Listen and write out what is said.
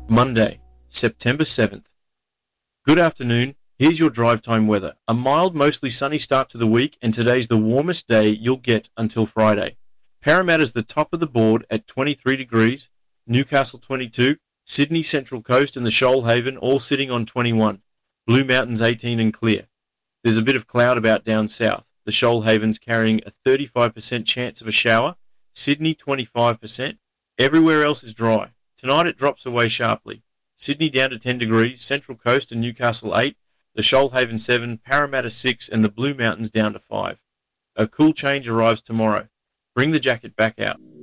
Monday, September 7th. Good afternoon. Here's your drive time weather. A mild, mostly sunny start to the week, and today's the warmest day you'll get until Friday. Parramatta's the top of the board at 23 degrees, Newcastle 22, Sydney Central Coast and the Shoalhaven all sitting on 21, Blue Mountains 18 and clear. There's a bit of cloud about down south. The Shoalhaven's carrying a 35% chance of a shower, Sydney 25%. Everywhere else is dry. Tonight it drops away sharply. Sydney down to 10 degrees, Central Coast and Newcastle 8, the Shoalhaven 7, Parramatta 6 and the Blue Mountains down to 5. A cool change arrives tomorrow. Bring the jacket back out.